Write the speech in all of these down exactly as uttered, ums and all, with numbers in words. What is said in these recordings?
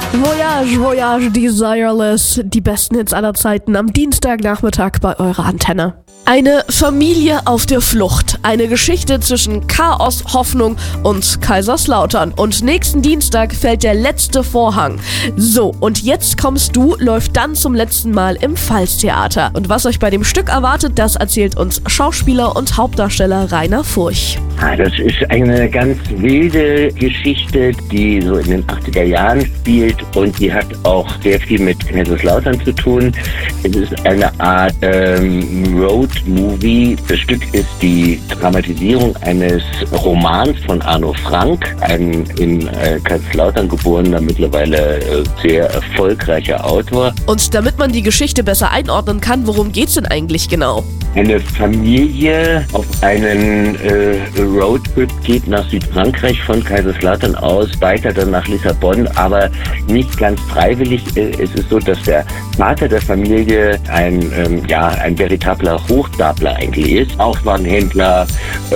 Voyage, Voyage, Desireless, die besten Hits aller Zeiten am Dienstagnachmittag bei eurer Antenne. Eine Familie auf der Flucht, eine Geschichte zwischen Chaos, Hoffnung und Kaiserslautern. Und nächsten Dienstag fällt der letzte Vorhang. So, und jetzt kommst du läuft dann zum letzten Mal im Pfalztheater. Und was euch bei dem Stück erwartet, das erzählt uns Schauspieler und Hauptdarsteller Rainer Furch. Ah, das ist eine ganz wilde Geschichte, die so in den achtziger Jahren spielt und die hat auch sehr viel mit Kaiserslautern zu tun. Es ist eine Art ähm, Road-Movie. Das Stück ist die Dramatisierung eines Romans von Arno Frank, ein in äh, Kaiserslautern geborener, mittlerweile äh, sehr erfolgreicher Autor. Und damit man die Geschichte besser einordnen kann, worum geht's denn eigentlich genau? Eine Familie auf einen äh, Roadtrip geht nach Südfrankreich von Kaiserslautern aus, weiter dann nach Lissabon, aber nicht ganz freiwillig. Es ist so, dass der Vater der Familie ein, ähm, ja, ein veritabler Hochstapler eigentlich ist. Aufwarenhändler,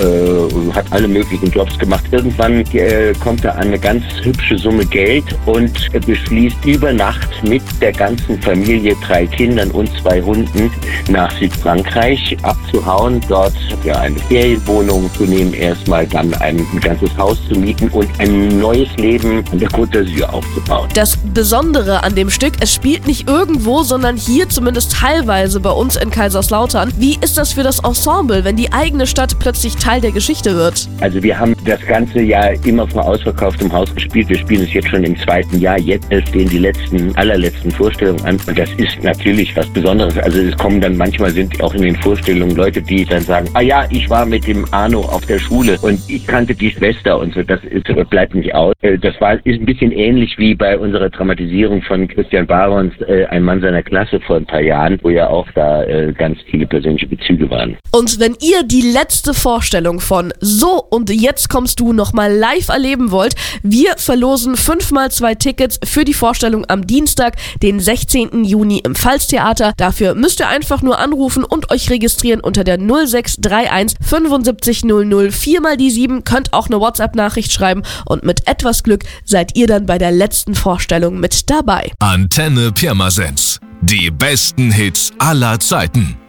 äh, hat alle möglichen Jobs gemacht. Irgendwann äh, kommt er an eine ganz hübsche Summe Geld und beschließt über Nacht mit der ganzen Familie, drei Kindern und zwei Hunden, nach Südfrankreich abzuhauen, dort ja eine Ferienwohnung zu nehmen, erstmal dann ein, ein ganzes Haus zu mieten und ein neues Leben an der Côte d'Azur aufzubauen. Das Besondere an dem Stück, es spielt nicht irgendwo, sondern hier zumindest teilweise bei uns in Kaiserslautern. Wie ist das für das Ensemble, wenn die eigene Stadt plötzlich Teil der Geschichte wird? Also wir haben das ganze Jahr immer vor ausverkauftem Haus gespielt. Wir spielen es jetzt schon im zweiten Jahr. Jetzt stehen die letzten, allerletzten Vorstellungen an. Und das ist natürlich was Besonderes. Also es kommen dann manchmal sind auch in den Vorstellungen Leute, die dann sagen, ah ja, ich war mit dem Arno auf der Schule und ich kannte die Schwester und so. Das ist, bleibt nicht aus. Das war, ist ein bisschen ähnlich wie bei unserer Dramatisierung von Christian Barons, äh, Ein Mann seiner Klasse vor ein paar Jahren, wo ja auch da äh, ganz viele persönliche Bezüge waren. Und wenn ihr die letzte Vorstellung von So und jetzt kommst du nochmal live erleben wollt, wir verlosen fünfmal zwei Tickets für die Vorstellung am Dienstag, den sechzehnten Juni im Pfalztheater. Dafür müsst ihr einfach nur anrufen und euch registrieren unter der null sechs drei eins fünfundsiebzig null null vier mal die sieben, könnt auch eine WhatsApp-Nachricht schreiben und mit etwas Glück seid ihr dann bei der letzten Vorstellung mit dabei. Antenne Pirmasens. Die besten Hits aller Zeiten.